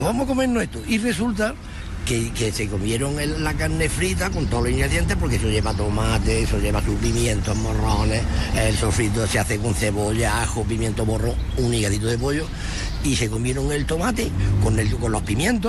Vamos a comernos esto. Y resulta que se comieron la carne frita con todos los ingredientes, porque eso lleva tomate, eso lleva sus pimientos, morrones, el sofrito se hace con cebolla, ajo, pimiento morrón, un higadito de pollo, y se comieron el tomate con los pimientos.